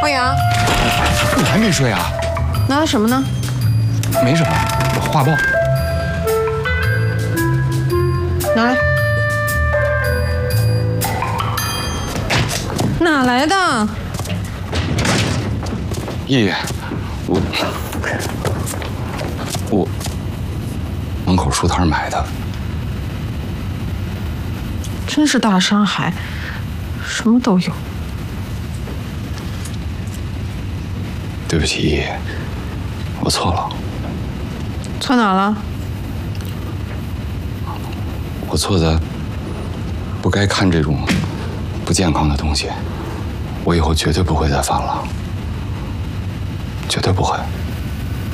欧阳， 你还没睡啊？ 拿的什么呢？ 没什么，画报。 拿来。哪来的？ 姨，我门口书摊买的。 真是大山海，什么都有。 对不起，姨，我错了。 错哪了？ 我错在不该看这种不健康的东西。我以后绝对不会再犯了，绝对不会。